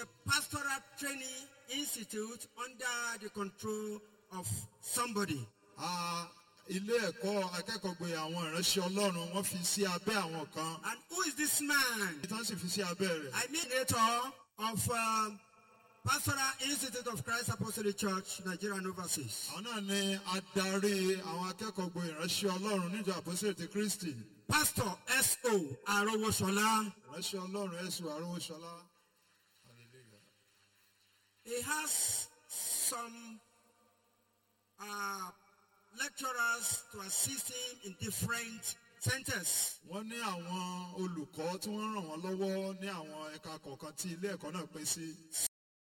a pastoral training institute under the control of somebody. Ilé ẹ̀kọ́ akẹ́kọ̀ọ́gboyè àwọn ìránṣẹ́ Ọlọ́run wọ́n fi sí abẹ́ àwọn kan. And who is this man? Ìtàn sì fi sí abẹ́ rẹ̀. I mean, editor of Pastoral Institute of Christ Apostolic Church, Nigeria and overseas. Àwọn náà ni adarí àwọn akẹ́kọ̀ọ́gboyè ìránṣẹ́ Ọlọ́run níjọ Àpọ́sítélì ti Kristi. Pastor S.O. Arowoshola. Ìránṣẹ́ Ọlọ́run S.O. Arowoshola. He has some lecturers to assist him in different centers. Wọ́n ní àwọn olùkọ́ tí wọ́n ràn wọ́n lọ́wọ́ ní àwọn ẹ̀ka kọ̀ọ̀kan tí ilé ẹ̀kọ́ náà pín sí.